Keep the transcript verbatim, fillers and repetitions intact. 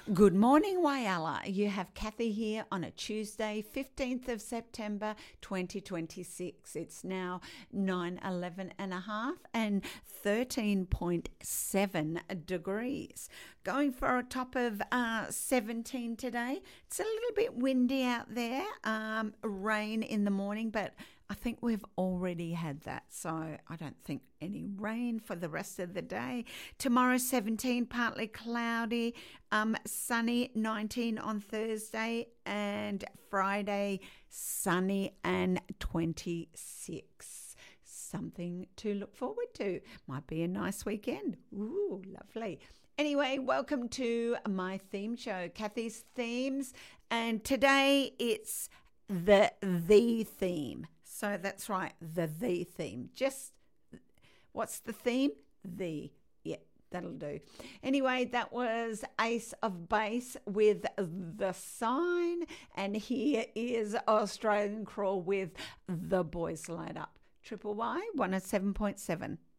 Good morning, Whyalla. You have Kathy here on a Tuesday, fifteenth of September, twenty twenty-six. It's now nine eleven and a half and thirteen point seven degrees. Going for a top of uh, seventeen today. It's a little bit windy out there. Um, rain in the morning, but I think we've already had that, so I don't think any rain for the rest of the day. Tomorrow, seventeen, partly cloudy, um, sunny, nineteen on Thursday, and Friday, sunny and twenty-six. Something to look forward to. Might be a nice weekend. Ooh, lovely. Anyway, welcome to my theme show, Kathy's Themes, and today it's the the theme. So that's right, the the theme. Just, what's the theme? The. Yeah, that'll do. Anyway, that was Ace of Base with The Sign. And here is Australian Crawl with The Boys Light Up. Triple Y, one oh seven point seven.